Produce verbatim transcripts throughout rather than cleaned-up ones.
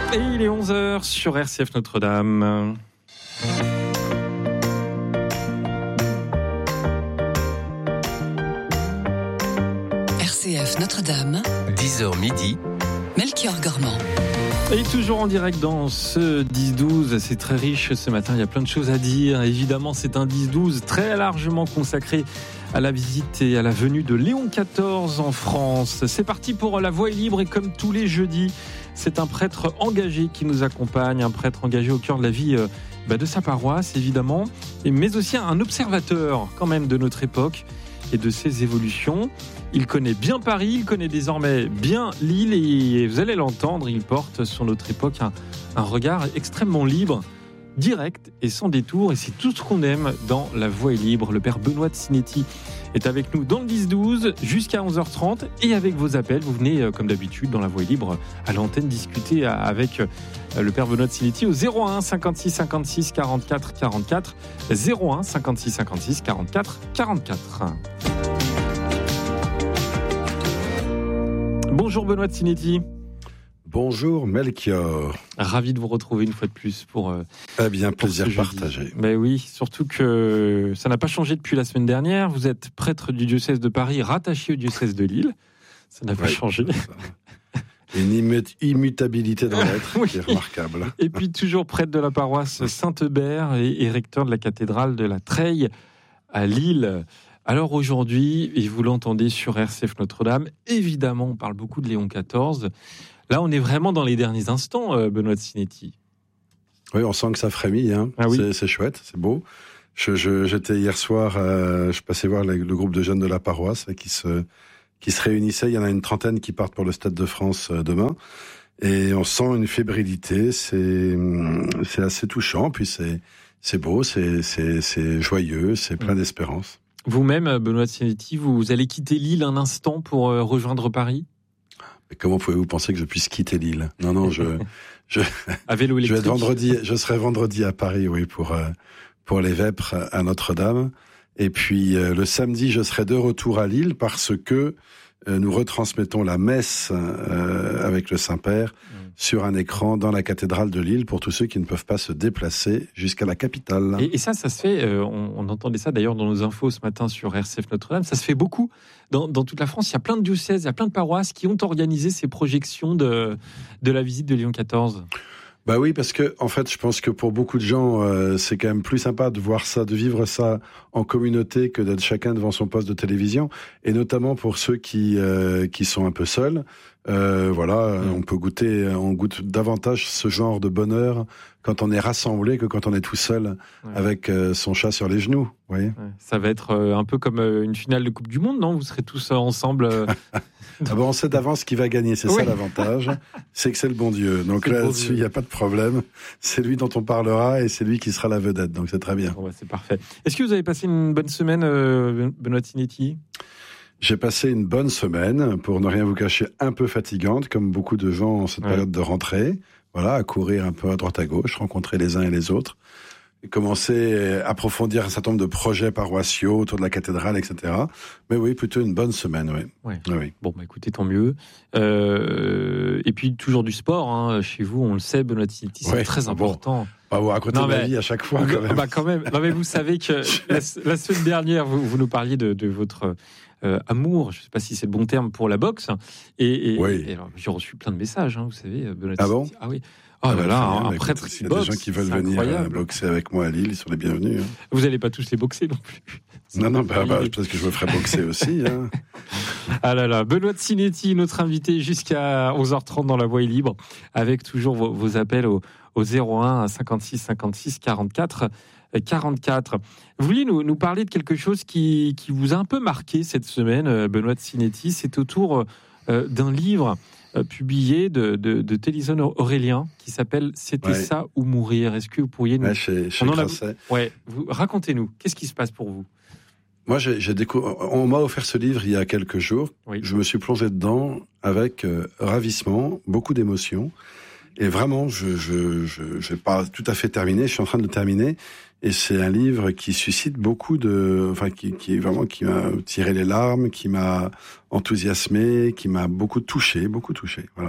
Et il est onze heures sur R C F Notre-Dame. R C F Notre-Dame, dix heures midi, Melchior Gormand. Et toujours en direct dans ce dix douze, c'est très riche ce matin, il y a plein de choses à dire. Évidemment, c'est un dix douze très largement consacré à la visite et à la venue de Léon quatorze en France. C'est parti pour La Voix est libre et comme tous les jeudis, c'est un prêtre engagé qui nous accompagne, un prêtre engagé au cœur de la vie bah, de sa paroisse évidemment, mais aussi un observateur quand même de notre époque et de ses évolutions. Il connaît bien Paris, il connaît désormais bien Lille et vous allez l'entendre, il porte sur notre époque un, un regard extrêmement libre, direct et sans détour. Et c'est tout ce qu'on aime dans La Voix est libre. Le père Benoît de Sinetti est avec nous dans le dix douze jusqu'à onze heures trente et avec vos appels, vous venez comme d'habitude dans La Voix est libre à l'antenne discuter avec le père Benoît de Sinetti au zéro un cinquante-six cinquante-six quarante-quatre quarante-quatre, zéro un cinquante-six cinquante-six quarante-quatre quarante-quatre. Bonjour Benoît de Sinetti. Bonjour Melchior. Ravi de vous retrouver une fois de plus pour. Euh, eh bien, plaisir partagé. Mais oui, surtout que ça n'a pas changé depuis la semaine dernière. Vous êtes prêtre du diocèse de Paris, rattaché au diocèse de Lille. Ça n'a pas oui, changé. Une immutabilité dans l'être oui. qui est remarquable. Et puis toujours prêtre de la paroisse Saint-Eubert et, et recteur de la cathédrale de la Treille à Lille. Alors aujourd'hui, et vous l'entendez sur R C F Notre-Dame, évidemment, on parle beaucoup de Léon quatorze. Là, on est vraiment dans les derniers instants, euh, Benoît de Sinetti. Oui, on sent que ça frémit. Hein. Ah oui. c'est, c'est chouette, c'est beau. Je, je, j'étais hier soir, euh, je passais voir le, le groupe de jeunes de la paroisse qui se, qui se réunissait. Il y en a une trentaine qui partent pour le Stade de France euh, demain. Et on sent une fébrilité. C'est, c'est assez touchant. Puis c'est, c'est beau, c'est, c'est, c'est joyeux, c'est plein d'espérance. Vous-même, Benoît de Sinetti, vous allez quitter Lille un instant pour euh, rejoindre Paris ? Mais comment pouvez-vous penser que je puisse quitter Lille ? Non, non, je, je, à vélo je vais être vendredi, je serai vendredi à Paris, oui, pour, euh, pour les Vêpres à Notre-Dame. Et puis, euh, le samedi, je serai de retour à Lille parce que euh, nous retransmettons la messe euh, avec le Saint-Père mmh. sur un écran dans la cathédrale de Lille pour tous ceux qui ne peuvent pas se déplacer jusqu'à la capitale. Et, et ça, ça se fait, euh, on, on entendait ça d'ailleurs dans nos infos ce matin sur R C F Notre-Dame, ça se fait beaucoup. Dans, dans toute la France, il y a plein de diocèses, il y a plein de paroisses qui ont organisé ces projections de, de la visite de Léon quatorze. Bah oui, parce que en fait, je pense que pour beaucoup de gens, euh, c'est quand même plus sympa de voir ça, de vivre ça en communauté que d'être chacun devant son poste de télévision. Et notamment pour ceux qui euh, qui sont un peu seuls. Euh, voilà, mmh. on peut goûter, on goûte davantage ce genre de bonheur quand on est rassemblé que quand on est tout seul ouais. avec euh, son chat sur les genoux. Vous voyez ? Ouais. Ça va être euh, un peu comme euh, une finale de Coupe du Monde, non ? Vous serez tous euh, ensemble. Euh... ah bon, on sait d'avance qui va gagner, c'est oui. ça l'avantage. C'est que c'est le bon Dieu. Donc c'est là-dessus, il n'y a pas de problème. C'est lui dont on parlera et c'est lui qui sera la vedette. Donc c'est très bien. Bon, bah, c'est parfait. Est-ce que vous avez passé une bonne semaine, euh, Benoît Sinetti ? J'ai passé une bonne semaine, pour ne rien vous cacher, un peu fatigante, comme beaucoup de gens en cette ouais. période de rentrée. Voilà, à courir un peu à droite à gauche, rencontrer les uns et les autres. Et commencer à approfondir un certain nombre de projets paroissiaux autour de la cathédrale, et cetera. Mais oui, plutôt une bonne semaine, oui. Ouais. oui. Bon, bah écoutez, tant mieux. Euh, et puis, toujours du sport, hein, chez vous, on le sait, Benoît Sinetti, c'est ouais. très important. Bon. Pas vous raconter ma vie à chaque fois, quand même. Bah, quand même. Non, mais vous savez que la, la semaine dernière, vous, vous nous parliez de, de votre euh, amour, je ne sais pas si c'est le bon terme, pour la boxe. Et, et, oui. et alors, j'ai reçu plein de messages, hein, vous savez, Benoît Ah bon ? Ah oui. Oh là là, un, un prêtre qui boxe. Il y a des gens qui veulent venir incroyable. boxer avec moi à Lille, ils sont les bienvenus. Hein. Vous n'allez pas tous les boxer non plus. C'est non, non, bah, bah, peut-être que je me ferai boxer aussi. Hein. Ah là là, Benoît Sinetti, notre invité jusqu'à onze heures trente dans La Voix est libre, avec toujours vos, vos appels au, au zéro un cinquante-six cinquante-six quarante-quatre quarante-quatre. Vous vouliez nous, nous parler de quelque chose qui, qui vous a un peu marqué cette semaine, Benoît Sinetti. C'est autour euh, d'un livre euh, publié de, de, de Téléson Aurélien qui s'appelle « C'était ouais. ça ou mourir ». Est-ce que vous pourriez nous... Ouais, chez, chez Grasset. Ouais, vous, racontez-nous, qu'est-ce qui se passe pour vous ? Moi, j'ai, j'ai décou... on m'a offert ce livre il y a quelques jours. Oui. Je me suis plongé dedans avec euh, ravissement, beaucoup d'émotion. Et vraiment, je je je je vais pas tout à fait terminé. Je suis en train de le terminer. Et c'est un livre qui suscite beaucoup de, enfin, qui, qui est vraiment, qui m'a tiré les larmes, qui m'a enthousiasmé, qui m'a beaucoup touché, beaucoup touché. Voilà.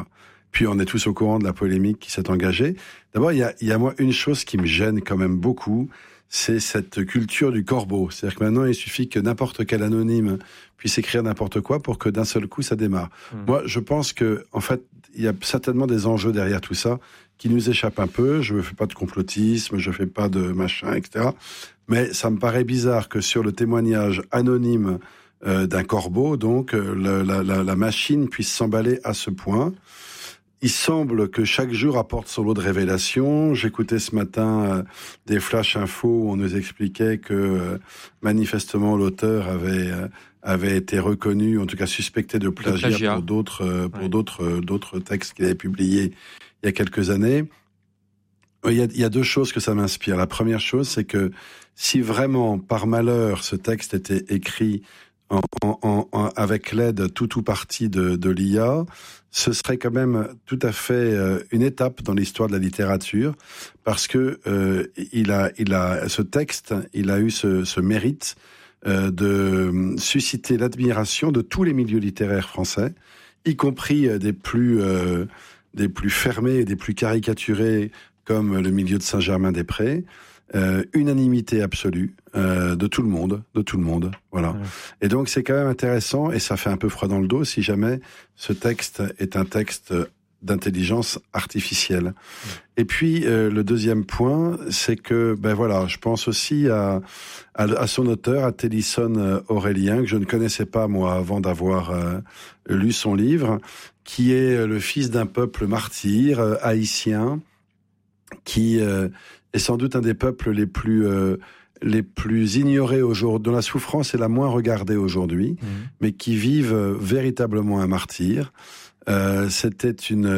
Puis on est tous au courant de la polémique qui s'est engagée. D'abord, il y a, il y a moi une chose qui me gêne quand même beaucoup, c'est cette culture du corbeau. C'est-à-dire que maintenant, il suffit que n'importe quel anonyme puisse écrire n'importe quoi pour que d'un seul coup, ça démarre. Mmh. Moi, je pense que, en fait, il y a certainement des enjeux derrière tout ça qui nous échappent un peu. Je ne fais pas de complotisme, je ne fais pas de machin, et cetera. Mais ça me paraît bizarre que sur le témoignage anonyme euh, d'un corbeau, donc, euh, le, la, la, la machine puisse s'emballer à ce point. Il semble que chaque jour apporte son lot de révélations. J'écoutais ce matin euh, des flash infos où on nous expliquait que euh, manifestement l'auteur avait euh, avait été reconnu, en tout cas suspecté de plagiat, de plagiat. pour d'autres euh, pour ouais. d'autres euh, d'autres textes qu'il avait publiés il y a quelques années. Il y a, il y a deux choses que ça m'inspire. La première chose, c'est que si vraiment par malheur ce texte était écrit En, en, en, avec l'aide tout ou partie de, de l'I A, ce serait quand même tout à fait euh, une étape dans l'histoire de la littérature, parce que euh, il a, il a ce texte, il a eu ce, ce mérite euh, de susciter l'admiration de tous les milieux littéraires français, y compris des plus euh, des plus fermés et des plus caricaturés, comme le milieu de Saint-Germain-des-Prés. Euh, unanimité absolue euh, de tout le monde, de tout le monde, voilà. Ouais. Et donc c'est quand même intéressant, et ça fait un peu froid dans le dos si jamais ce texte est un texte d'intelligence artificielle. Ouais. Et puis euh, le deuxième point, c'est que ben voilà, je pense aussi à à, à son auteur, à Télisson Aurélien, que je ne connaissais pas moi avant d'avoir euh, lu son livre, qui est le fils d'un peuple martyr euh, haïtien, qui euh, est sans doute un des peuples les plus euh, les plus ignorés aujourd'hui, dont la souffrance est la moins regardée aujourd'hui, mmh. mais qui vivent véritablement un martyr. Euh, c'était une